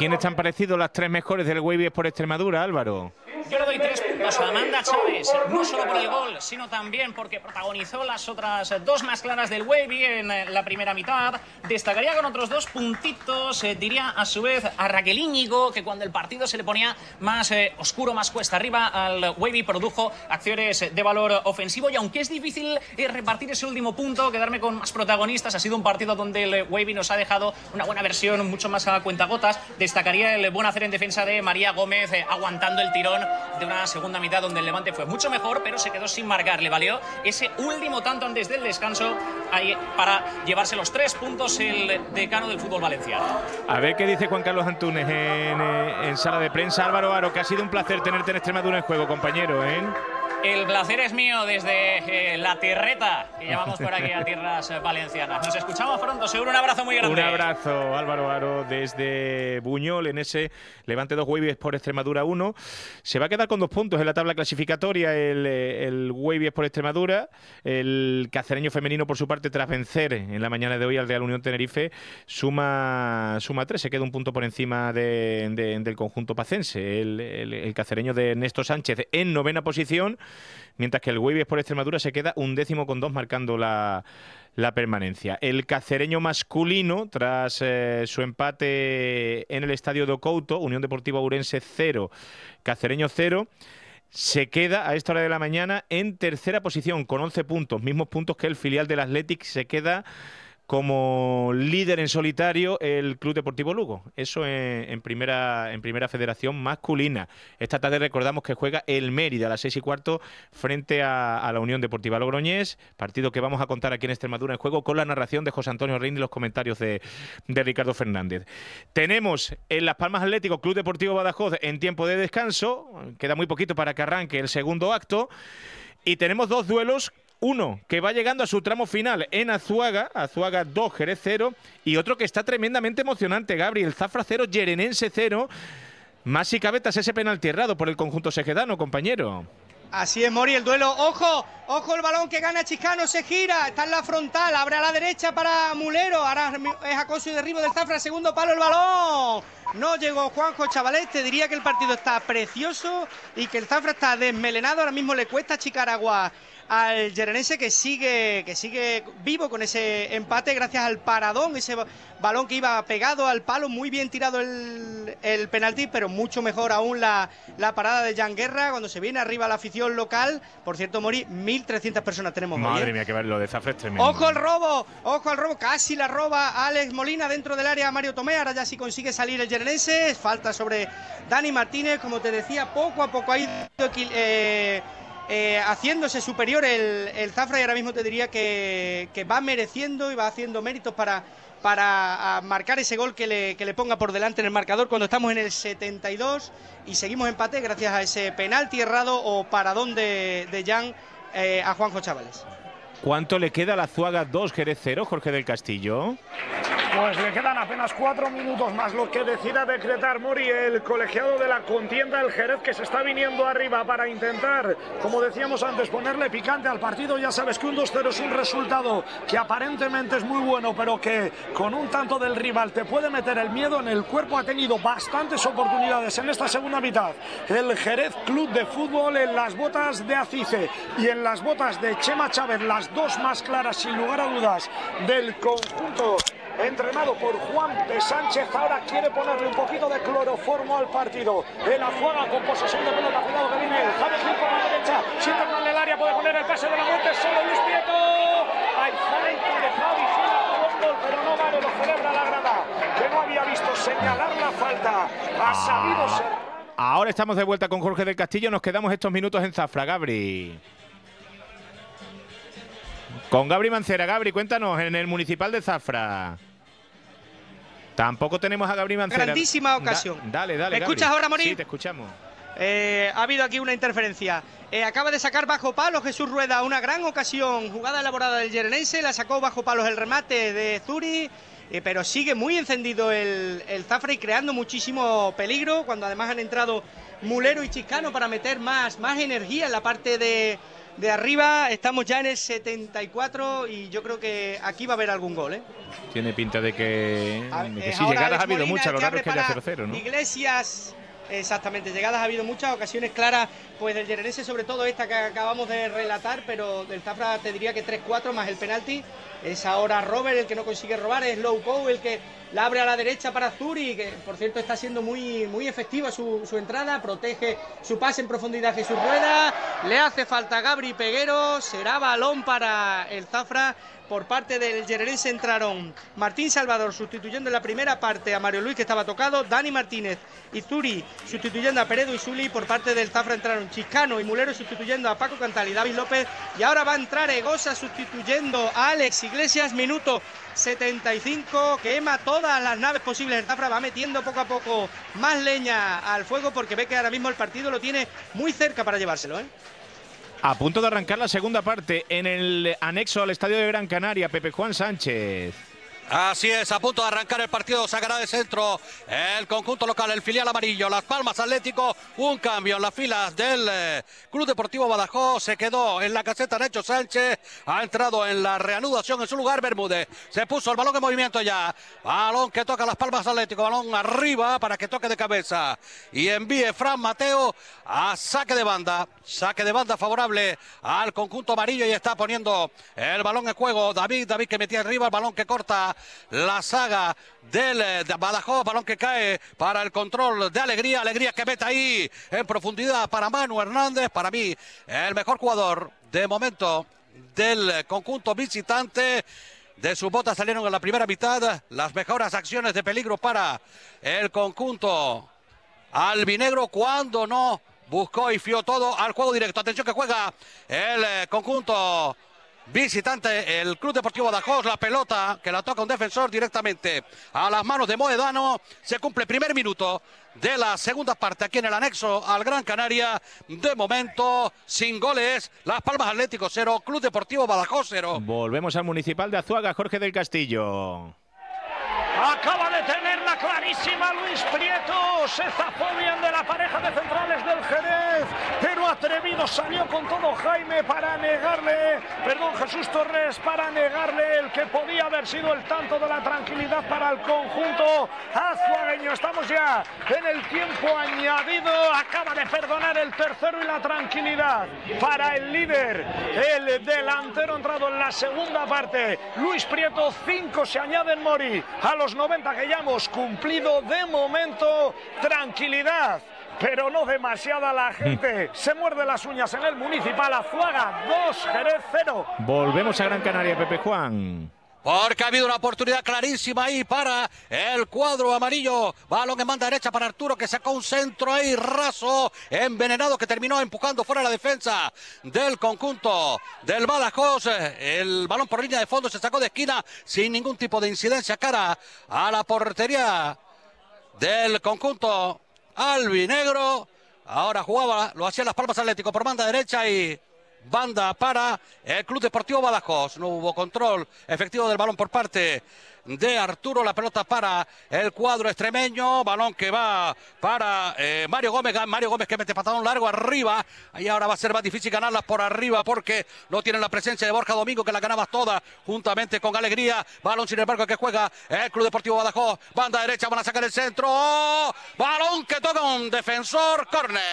quiénes te han parecido las tres mejores del Wavy Sport Extremadura, Álvaro? Yo le doy 3 puntos a Amanda Chávez, no solo por el gol, sino también porque protagonizó las otras dos más claras del Wavy en la primera mitad. Destacaría con otros 2 puntitos, diría a su vez a Raquel Íñigo, que cuando el partido se le ponía más oscuro, más cuesta arriba, al Wavy produjo acciones de valor ofensivo. Y aunque es difícil repartir ese último punto, quedarme con más protagonistas, ha sido un partido donde el Wavy nos ha dejado una buena versión, mucho más a cuentagotas. Destacaría el buen hacer en defensa de María Gómez, aguantando el tirón de una segunda mitad donde el Levante fue mucho mejor, pero se quedó sin marcar. Le valió ese último tanto antes del descanso ahí para llevarse los 3 puntos el decano del fútbol valenciano. A ver qué dice Juan Carlos Antúnez en sala de prensa. Álvaro Aro, que ha sido un placer tenerte en Extremadura en juego, compañero, ¿eh? El placer es mío desde la tierreta que llamamos por aquí a tierras valencianas. Nos escuchamos pronto, seguro. Un abrazo muy grande. Un abrazo, Álvaro Aro, desde Buñol, en ese Levante 2, Wavy Sport Extremadura 1. Se va a quedar con 2 puntos en la tabla clasificatoria el Wavy Sport Extremadura. El cacereño femenino, por su parte, tras vencer en la mañana de hoy al Real Unión Tenerife, suma 3. Se queda un punto por encima del conjunto pacense. El cacereño de Ernesto Sánchez en 9ª posición, mientras que el Wavy Sport Extremadura se queda 11º con 2, marcando la permanencia. El cacereño masculino, tras su empate en el estadio do Couto, Unión Deportiva Ourense 0, Cacereño 0, se queda a esta hora de la mañana en 3ª posición con 11 puntos, mismos puntos que el filial del Athletic. Se queda como líder en solitario el Club Deportivo Lugo. Eso en primera federación masculina. Esta tarde recordamos que juega el Mérida a las 6:15 frente a la Unión Deportiva Logroñés, partido que vamos a contar aquí en Extremadura en juego, con la narración de José Antonio Rein y los comentarios de Ricardo Fernández. Tenemos en Las Palmas Atlético Club Deportivo Badajoz en tiempo de descanso. Queda muy poquito para que arranque el segundo acto. Y tenemos 2 duelos. Uno que va llegando a su tramo final en Azuaga 2, Jerez 0, y otro que está tremendamente emocionante, Gabriel. Zafra 0, Yerenense 0. Más si cabe tras ese penalti errado por el conjunto segedano, compañero. Así es, Mori, el duelo. ¡Ojo! ¡Ojo el balón que gana Chiscano! Se gira, está en la frontal, abre a la derecha para Mulero. Ahora es acoso y derribo del Zafra, segundo palo el balón. No llegó Juanjo Chavalete. Diría que el partido está precioso y que el Zafra está desmelenado. Ahora mismo le cuesta achicar agua al Yerenense, que sigue vivo con ese empate gracias al paradón, ese balón que iba pegado al palo. Muy bien tirado el penalti, pero mucho mejor aún la parada de Jan Guerra cuando se viene arriba la afición local. Por cierto, Mori, 1.300 personas tenemos. Madre mía, que ver, lo de Zafra es tremendo. ¡Ojo al robo! Casi la roba Alex Molina dentro del área a Mario Tomé. Ahora ya sí consigue salir el Yerenense. Falta sobre Dani Martínez, como te decía, poco a poco ha ido haciéndose superior el Zafra, y ahora mismo te diría que va mereciendo y va haciendo méritos para marcar ese gol que le ponga por delante en el marcador cuando estamos en el 72 y seguimos empate gracias a ese penalti errado o paradón de Jan a Juanjo Chavales. ¿Cuánto le queda a la Azuaga 2, Jerez 0, Jorge del Castillo? Pues le quedan apenas 4 minutos más, lo que decida decretar Mori, el colegiado de la contienda, el Jerez, que se está viniendo arriba para intentar, como decíamos antes, ponerle picante al partido. Ya sabes que un 2-0 es un resultado que aparentemente es muy bueno, pero que con un tanto del rival te puede meter el miedo en el cuerpo. Ha tenido bastantes oportunidades en esta segunda mitad el Jerez Club de Fútbol, en las botas de Acice y en las botas de Chema Chávez, las dos más claras sin lugar a dudas del conjunto entrenado por Juan de Sánchez. Ahora quiere ponerle un poquito de cloroformo al partido. El Azuaga con posesión de pelota, cuidado que viene Javi Gil por la derecha, sin en el área, puede poner el pase de la muerte, solo Luis Prieto. Hay falta de Javi Gil a gol, pero no vale, lo celebra la grada, que no había visto señalar la falta. Ha sabido ser. Ahora estamos de vuelta con Jorge del Castillo. Nos quedamos estos minutos en Zafra, Gabri. Con Gabri Mancera. Gabri, cuéntanos, en el municipal de Zafra. Tampoco tenemos a Gabri Mancera. Grandísima ocasión. Dale, ¿Me escuchas ahora, Mori? Sí, te escuchamos. Ha habido aquí una interferencia. Acaba de sacar bajo palos Jesús Rueda, una gran ocasión, jugada elaborada del Yerenense, la sacó bajo palos el remate de Zuri, pero sigue muy encendido el Zafra y creando muchísimo peligro, cuando además han entrado Mulero y Chiscano para meter más energía en la parte de arriba. Estamos ya en el 74 y yo creo que aquí va a haber algún gol, ¿eh? Tiene pinta de que sí, ahora llegadas Alex ha habido Molina, muchas, a lo que raro es que abre haya para 0-0, ¿no? Iglesias, exactamente, llegadas ha habido muchas, ocasiones claras pues del Llerenense, sobre todo esta que acabamos de relatar, pero del Zafra te diría que 3-4 más el penalti. Es ahora Robert el que no consigue robar, es Low Pow el que la abre a la derecha para Zuri, que por cierto está siendo muy efectiva su entrada, protege su pase en profundidad Jesús Rueda, le hace falta a Gabri Peguero, será balón para el Zafra. Por parte del Llerenense entraron Martín Salvador sustituyendo en la primera parte a Mario Luis, que estaba tocado, Dani Martínez y Zuri sustituyendo a Peredo y Suli. Por parte del Zafra entraron Chiscano y Mulero sustituyendo a Paco Cantal y David López. Y ahora va a entrar Egosa sustituyendo a Alex Iglesias, minuto 75, quema todas las naves posibles. El Zafra va metiendo poco a poco más leña al fuego porque ve que ahora mismo el partido lo tiene muy cerca para llevárselo, ¿eh? A punto de arrancar la segunda parte en el anexo al estadio de Gran Canaria, Pepe Juan Sánchez. Así es, a punto de arrancar el partido, sacará de centro el conjunto local, el filial amarillo, Las Palmas Atlético. Un cambio en las filas del Club Deportivo Badajoz, se quedó en la caseta Nacho Sánchez, ha entrado en la reanudación en su lugar Bermúdez, se puso el balón en movimiento ya, balón que toca Las Palmas Atlético, balón arriba para que toque de cabeza y envíe Fran Mateo a saque de banda favorable al conjunto amarillo y está poniendo el balón en juego David que metía arriba, el balón que corta la saga de Badajoz, balón que cae para el control de Alegría que mete ahí en profundidad para Manu Hernández, para mí el mejor jugador de momento del conjunto visitante. De sus botas salieron en la primera mitad las mejores acciones de peligro para el conjunto albinegro cuando no buscó y fió todo al juego directo. Atención que juega el conjunto visitante, el Club Deportivo Badajoz, la pelota que la toca un defensor directamente a las manos de Moedano. Se cumple el primer minuto de la segunda parte aquí en el anexo al Gran Canaria. De momento, sin goles, Las Palmas Atlético 0, Club Deportivo Badajoz 0. Volvemos al Municipal de Azuaga, Jorge del Castillo. Acaba de tenerla clarísima Luis Prieto, se zafó bien de la pareja de centrales del Jerez, pero atrevido salió con todo Jaime para negarle, Jesús Torres, para negarle el que podía haber sido el tanto de la tranquilidad para el conjunto azuagueño. Estamos ya en el tiempo añadido, acaba de perdonar el tercero y la tranquilidad para el líder, el delantero entrado en la segunda parte, Luis Prieto. 5 se añaden Mori a los 90 que ya hemos cumplido. De momento, tranquilidad, pero no demasiada. La gente se muerde las uñas en el Municipal. Azuaga 2, Jerez 0. Volvemos a Gran Canaria, Pepe Juan. Porque ha habido una oportunidad clarísima ahí para el cuadro amarillo. Balón en banda derecha para Arturo, que sacó un centro ahí raso, envenenado, que terminó empujando fuera la defensa del conjunto del Badajoz. El balón por línea de fondo se sacó de esquina sin ningún tipo de incidencia cara a la portería del conjunto albinegro. Ahora jugaba, lo hacía Las Palmas Atlético por banda derecha y banda para el Club Deportivo Badajoz. No hubo control efectivo del balón por parte de Arturo. La pelota para el cuadro extremeño. Balón que va para Mario Gómez. Mario Gómez que mete patadón largo arriba. Ahí ahora va a ser más difícil ganarlas por arriba porque no tienen la presencia de Borja Domingo, que la ganaba toda juntamente con Alegría. Balón sin embargo que juega el Club Deportivo Badajoz. Banda derecha, van a sacar el centro. ¡Oh! Balón que toca un defensor.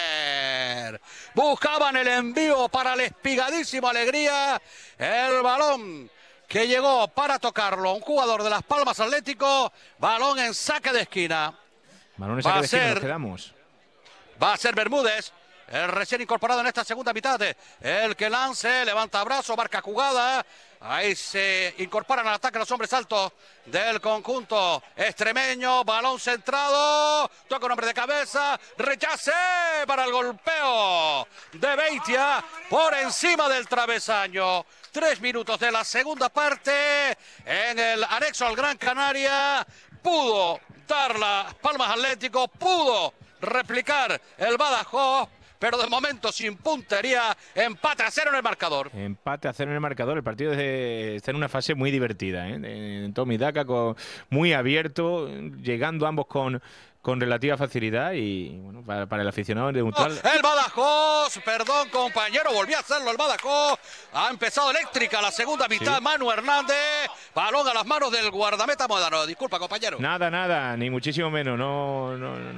Córner. Buscaban el envío para el espigadísimo Alegría. El balón que llegó para tocarlo un jugador de Las Palmas Atlético. Balón en saque de esquina. Balón en saque de esquina, nos quedamos. Va a ser Bermúdez, el recién incorporado en esta segunda mitad, el que lance, levanta brazo, marca jugada. Ahí se incorporan al ataque los hombres altos del conjunto extremeño. Balón centrado, toca un hombre de cabeza, rechace para el golpeo de Beitia por encima del travesaño. 3 minutos de la segunda parte en el anexo al Gran Canaria. Pudo dar Las Palmas Atlético, pudo replicar el Badajoz, pero de momento sin puntería. Empate a 0 en el marcador. Empate a 0 en el marcador. El partido está en una fase muy divertida, ¿eh? En Tomidaca, muy abierto, llegando ambos con con relativa facilidad y bueno, para el aficionado neutral. El Badajoz, perdón compañero, volvió a hacerlo el Badajoz. Ha empezado eléctrica la segunda mitad. Sí. Manu Hernández, balón a las manos del guardameta Modano. Disculpa compañero. Nada, ni muchísimo menos. No